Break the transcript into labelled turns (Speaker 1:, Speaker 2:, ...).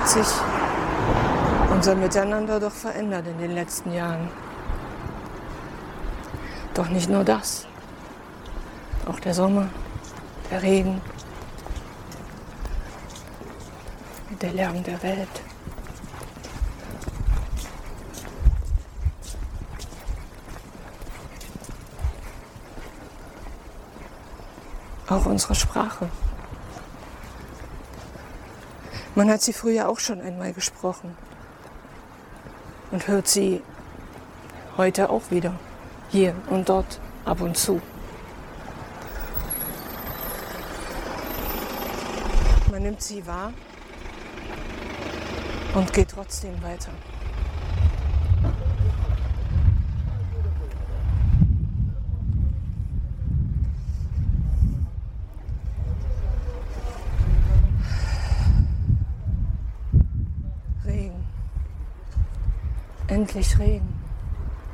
Speaker 1: hat sich unser Miteinander doch verändert in den letzten Jahren. Doch nicht nur das. Auch der Sommer, der Regen, der Lärm der Welt. Auch unsere Sprache. Man hat sie früher auch schon einmal gesprochen und hört sie heute auch wieder, hier und dort, ab und zu. Man nimmt sie wahr und geht trotzdem weiter. Regen. Endlich Regen.